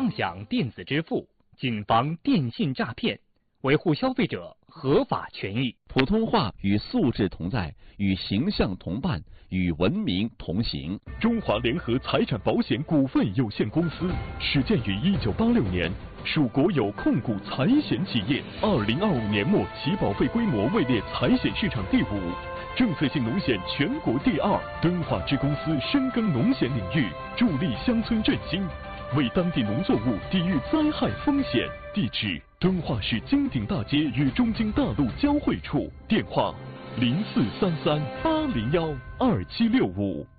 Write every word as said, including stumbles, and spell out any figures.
当响电子支付，谨防电信诈骗，维护消费者合法权益。 普通话与素质同在，与形象同伴，与文明同行。 中华联合财产保险股份有限公司始建于一九八六年，属国有控股财险企业。二零二五年末，其保费规模位列财险市场第五，政策性农险全国第二。敦化支公司深耕农险领域，助力乡村振兴，为当地农作物抵御灾害风险。地址：敦化市金鼎大街与中京大路交汇处。电话：零四三三八零幺二七六五。